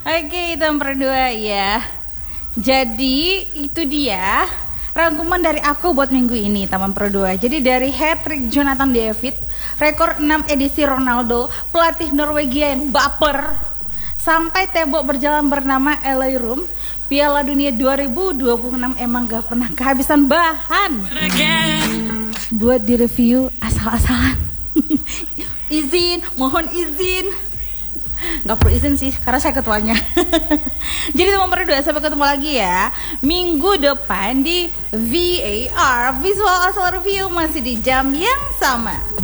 Oke, itu yang berdua ya. Jadi itu dia rangkuman dari aku buat minggu ini teman berdua. Jadi dari hat-trick Jonathan David, rekor 6 edisi Ronaldo, pelatih Norwegia yang baper, sampai tembok berjalan bernama Eloy Room, Piala Dunia 2026 emang gak pernah kehabisan bahan buat direview asal-asalan. Mohon izin. Gak perlu izin sih, karena saya ketuanya. Jadi teman berdua, sampai ketemu lagi ya minggu depan di VAR Visual Asal Review, masih di jam yang sama.